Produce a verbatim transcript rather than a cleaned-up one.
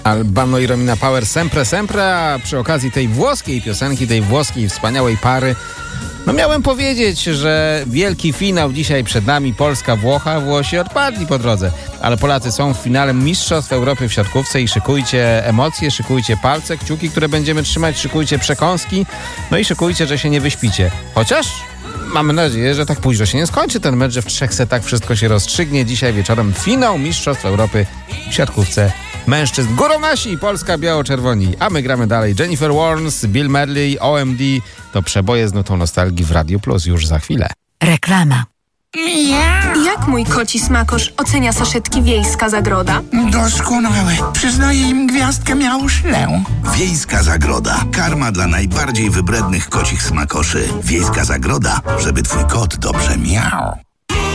Albano i Romina Power sempre sempre, a przy okazji tej włoskiej piosenki, tej włoskiej wspaniałej pary, no miałem powiedzieć, że wielki finał dzisiaj przed nami, Polska-Włocha. Włosi odpadli po drodze, ale Polacy są w finale Mistrzostw Europy w siatkówce i szykujcie emocje, szykujcie palce, kciuki, które będziemy trzymać, szykujcie przekąski, no i szykujcie, że się nie wyśpicie. Chociaż mamy nadzieję, że tak późno się nie skończy ten mecz, że w trzech setach wszystko się rozstrzygnie. Dzisiaj wieczorem finał Mistrzostw Europy w siatkówce mężczyzn. Górą nasi, Polska biało-czerwoni, a my gramy dalej. Jennifer Warnes, Bill Medley, O M D to przeboje z nutą nostalgii w Radio Plus już za chwilę. Reklama. Jak mój koci smakosz ocenia saszetki Wiejska Zagroda? Doskonałe. Przyznaję im gwiazdkę miałszlę. Wiejska Zagroda. Karma dla najbardziej wybrednych kocich smakoszy. Wiejska Zagroda, żeby twój kot dobrze miał.